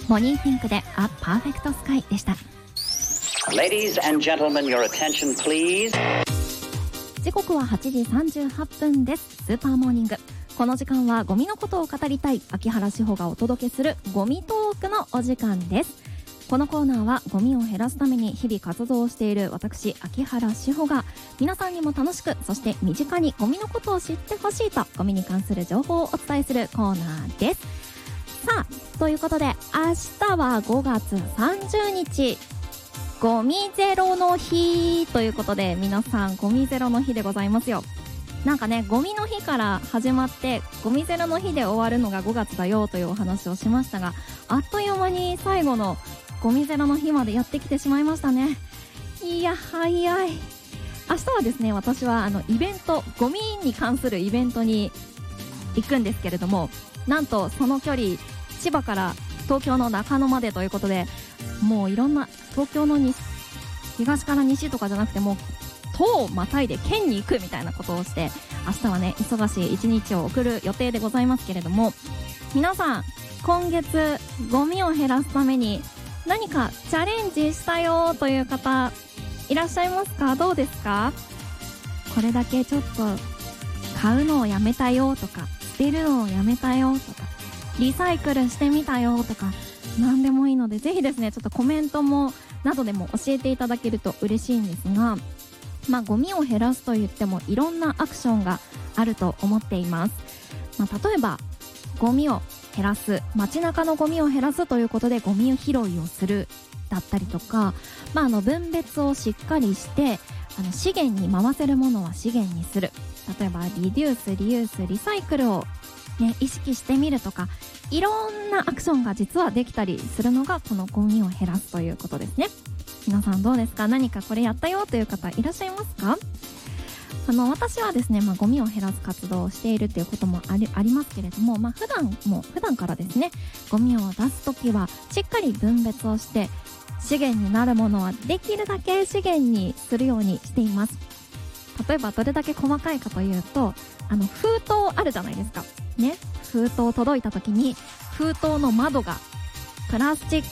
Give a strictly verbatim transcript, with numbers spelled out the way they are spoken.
ボニーピンクでA Perfect Skyでした。 Ladies and gentlemen, your attention please. 時刻ははちじさんじゅうはっぷんです。スーパーモーニング、この時間はゴミのことを語りたい秋原志保がお届けするゴミトークのお時間です。このコーナーはゴミを減らすために日々活動をしている私秋原志保が皆さんにも楽しく、そして身近にゴミのことを知ってほしいとゴミに関する情報をお伝えするコーナーです。さあ、ということで明日はごがつさんじゅうにち、ゴミゼロの日ということで、皆さんゴミゼロの日でございますよ。なんかね、ゴミの日から始まってゴミゼロの日で終わるのがごがつだよというお話をしましたが、あっという間に最後のゴミゼロの日までやってきてしまいましたね。いや早い。明日はですね、私はあのイベント、ゴミに関するイベントに行くんですけれども、なんとその距離千葉から東京の中野までということで、もういろんな東京の西東から西とかじゃなくて、もう都をまたいで県に行くみたいなことをして、明日はね忙しい一日を送る予定でございますけれども、皆さん今月ゴミを減らすために何かチャレンジしたよという方いらっしゃいますか？どうですか？これだけちょっと買うのをやめたよとか、捨てるのをやめたよとか、リサイクルしてみたよとか、何でもいいので、ぜひですねちょっとコメントもなどでも教えていただけると嬉しいんですが、まあゴミを減らすと言ってもいろんなアクションがあると思っています。まあ、例えばゴミを減らす、街中のゴミを減らすということでゴミ拾いをするだったりとか、まあ、あの分別をしっかりしてあの資源に回せるものは資源にする、例えばリデュース、リユース、リサイクルを、ね、意識してみるとか、いろんなアクションが実はできたりするのがこのゴミを減らすということですね。皆さんどうですか？何かこれやったよという方いらっしゃいますか？あの私はですね、まあ、ゴミを減らす活動をしているということもあり、ありますけれども、まあ、普段も普段からですね、ゴミを出すときはしっかり分別をして資源になるものはできるだけ資源にするようにしています。例えばどれだけ細かいかというと、あの封筒あるじゃないですかね。封筒届いたときに封筒の窓がプラスチッ